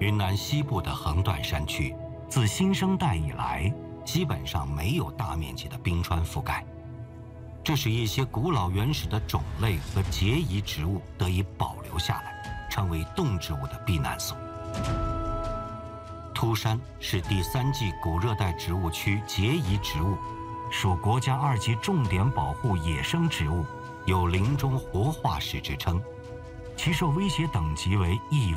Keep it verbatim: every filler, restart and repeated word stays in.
云南西部的横断山区，自新生代以来，基本上没有大面积的冰川覆盖，这使一些古老原始的种类和结遗植物得以保留下来，成为动植物的避难所。秃山是第三纪古热带植物区结遗植物，属国家二级重点保护野生植物，有林中活化石之称，其受威胁等级为易